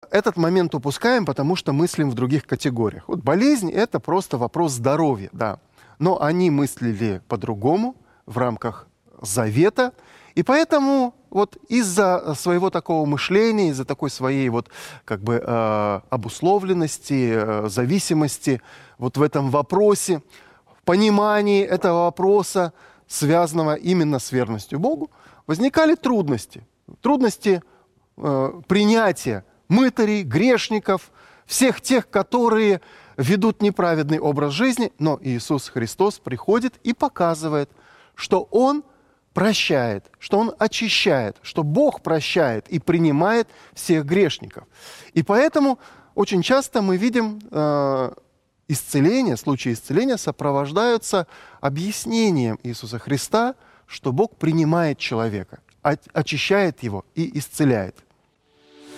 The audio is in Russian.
этот момент упускаем, потому что мыслим в других категориях. Вот болезнь – это просто вопрос здоровья, да. Но они мыслили по-другому в рамках завета, и поэтому вот из-за своего такого мышления, из-за такой своей вот как бы обусловленности, зависимости вот в этом вопросе, в понимании этого вопроса, связанного именно с верностью Богу, возникали трудности. Трудности принятия мытарей, грешников, всех тех, которые ведут неправедный образ жизни, но Иисус Христос приходит и показывает, что Он прощает, что Он очищает, что Бог прощает и принимает всех грешников. И поэтому очень часто мы видим исцеление, случаи исцеления сопровождаются объяснением Иисуса Христа, что Бог принимает человека, очищает его и исцеляет.